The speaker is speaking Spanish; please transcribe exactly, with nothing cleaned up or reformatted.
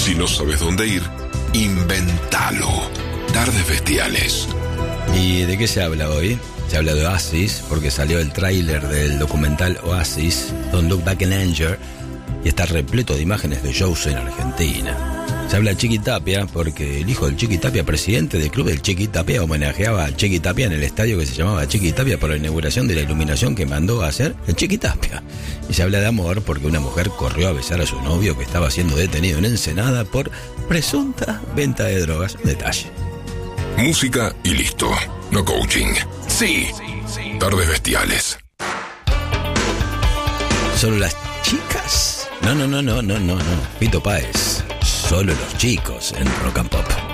Si no sabes dónde ir, inventalo. Tardes Bestiales. ¿Y de qué se habla hoy? Se habla de Oasis, porque salió el tráiler del documental Oasis, Don't Look Back in Anger, y está repleto de imágenes de shows en Argentina. Se habla de Chiqui Tapia, porque el hijo del Chiqui Tapia, presidente del club del Chiqui Tapia, homenajeaba a Chiqui Tapia en el estadio que se llamaba Chiqui Tapia por la inauguración de la iluminación que mandó a hacer el Chiqui Tapia. Y se habla de amor porque una mujer corrió a besar a su novio que estaba siendo detenido en Ensenada por presunta venta de drogas. Un detalle. Música y listo. No coaching. Sí. Tardes Bestiales. ¿Solo las chicas? No, no, no, no, no, no, no. Fito Páez. Solo los chicos en Rock and Pop.